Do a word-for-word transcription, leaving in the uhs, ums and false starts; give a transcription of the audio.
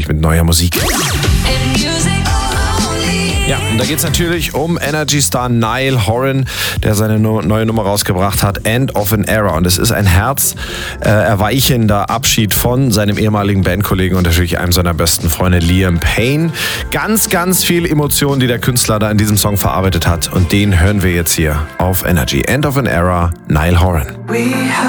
mit neuer Musik. Ja, und da geht es natürlich um Energy-Star Niall Horan, der seine no- neue Nummer rausgebracht hat, End of an Era. Und es ist ein herzerweichender äh, Abschied von seinem ehemaligen Bandkollegen und natürlich einem seiner besten Freunde, Liam Payne. Ganz, ganz viel Emotionen, die der Künstler da in diesem Song verarbeitet hat. Und den hören wir jetzt hier auf Energy. End of an Era, Niall Horan.